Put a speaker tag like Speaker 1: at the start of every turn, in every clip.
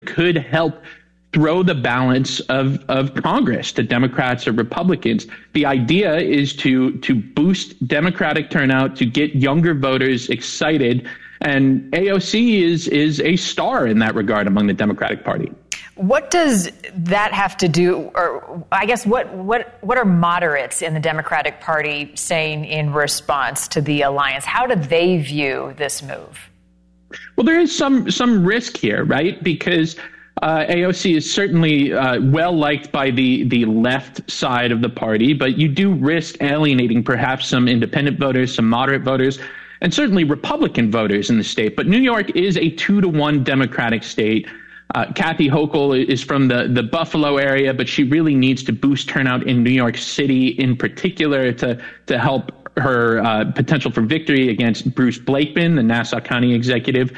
Speaker 1: could help throw the balance of Congress to Democrats or Republicans. The idea is to boost Democratic turnout, to get younger voters excited. And AOC is a star in that regard among the Democratic Party.
Speaker 2: What does that have to do, or I guess what are moderates in the Democratic Party saying in response to the alliance? How do they view this move?
Speaker 1: Well, there is some risk here, right? Because AOC is certainly well liked by the left side of the party, but you do risk alienating perhaps some independent voters, some moderate voters, and certainly Republican voters in the state. But New York is a 2-to-1 Democratic state. Kathy Hochul is from the Buffalo area, but she really needs to boost turnout in New York City in particular to help her potential for victory against Bruce Blakeman, the Nassau County executive.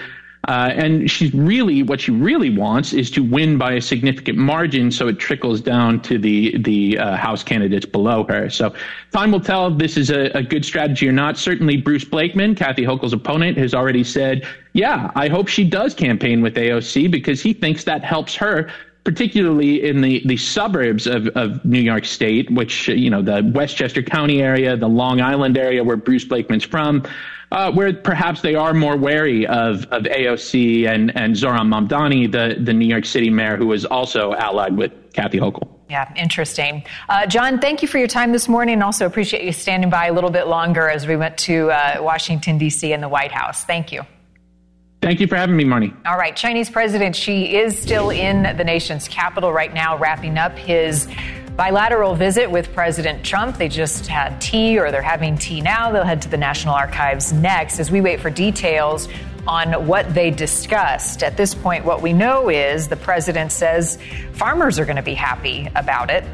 Speaker 1: And what she really wants is to win by a significant margin so it trickles down to the House candidates below her. So time will tell if this is a good strategy or not. Certainly Bruce Blakeman, Kathy Hochul's opponent, has already said, yeah, I hope she does campaign with AOC because he thinks that helps her, particularly in the suburbs of New York State, which, the Westchester County area, the Long Island area where Bruce Blakeman's from, where perhaps they are more wary of AOC and Zohran Mamdani, the New York City mayor, who was also allied with Kathy Hochul.
Speaker 2: Yeah, interesting. John, thank you for your time this morning, and also appreciate you standing by a little bit longer as we went to Washington, D.C. and the White House. Thank you.
Speaker 1: Thank you for having me, Marnie.
Speaker 2: All right. Chinese President Xi is still in the nation's capital right now, wrapping up his bilateral visit with President Trump. They just had tea, or they're having tea now. They'll head to the National Archives next as we wait for details on what they discussed. At this point, what we know is the president says farmers are going to be happy about it.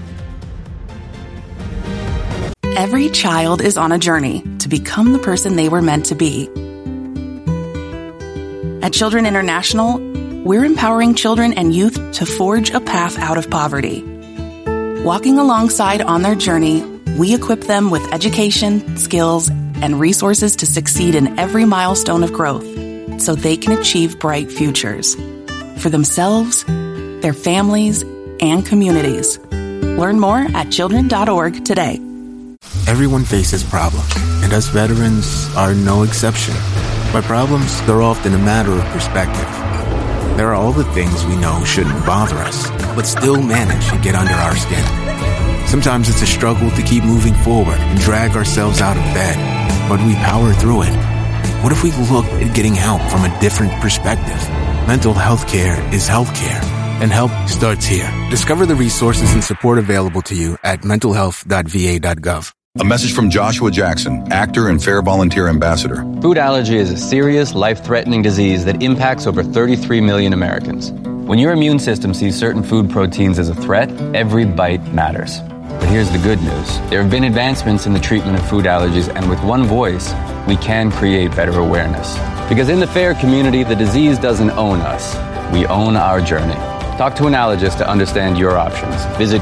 Speaker 3: Every child is on a journey to become the person they were meant to be. At Children International, we're empowering children and youth to forge a path out of poverty. Walking alongside on their journey, we equip them with education, skills, and resources to succeed in every milestone of growth so they can achieve bright futures for themselves, their families, and communities. Learn more at children.org today.
Speaker 4: Everyone faces problems, and us veterans are no exception. But problems, they're often a matter of perspective. There are all the things we know shouldn't bother us, but still manage to get under our skin. Sometimes it's a struggle to keep moving forward and drag ourselves out of bed, but we power through it. What if we looked at getting help from a different perspective? Mental health care is healthcare, and help starts here. Discover the resources and support available to you at mentalhealth.va.gov.
Speaker 5: A message from Joshua Jackson, actor and Fair Volunteer Ambassador.
Speaker 6: Food allergy is a serious, life-threatening disease that impacts over 33 million Americans. When your immune system sees certain food proteins as a threat, every bite matters. But here's the good news. There have been advancements in the treatment of food allergies, and with one voice, we can create better awareness. Because in the FAIR community, the disease doesn't own us. We own our journey. Talk to an allergist to understand your options. Visit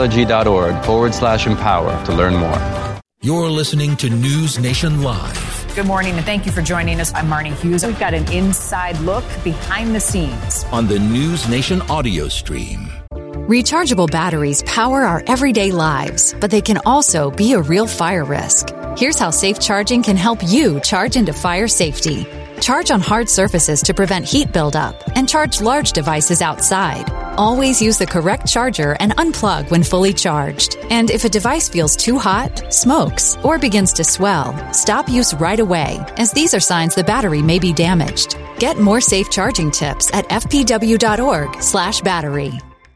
Speaker 6: foodallergy.org/empower to learn more.
Speaker 7: You're listening to News Nation Live.
Speaker 2: Good morning, and thank you for joining us. I'm Marnie Hughes. We've got an inside look behind the scenes
Speaker 7: on the News Nation audio stream.
Speaker 8: Rechargeable batteries power our everyday lives, but they can also be a real fire risk. Here's how safe charging can help you charge into fire safety. Charge on hard surfaces to prevent heat buildup, and charge large devices outside. Always use the correct charger and unplug when fully charged. And if a device feels too hot, smokes, or begins to swell, stop use right away, as these are signs the battery may be damaged. Get more safe charging tips at fpw.org/battery.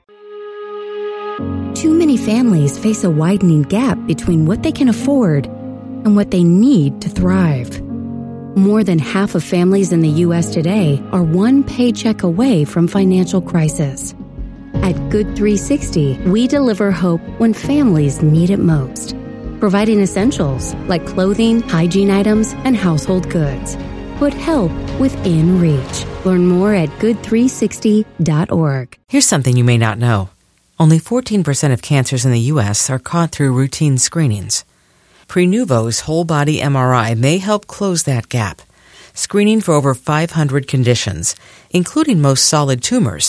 Speaker 9: Too many families face a widening gap between what they can afford and what they need to thrive. More than half of families in the U.S. today are one paycheck away from financial crisis. At Good 360, we deliver hope when families need it most, providing essentials like clothing, hygiene items, and household goods. Put help within reach. Learn more at good360.org.
Speaker 10: Here's something you may not know. Only 14% of cancers in the U.S. are caught through routine screenings. Prenuvo's whole-body MRI may help close that gap, screening for over 500 conditions, including most solid tumors,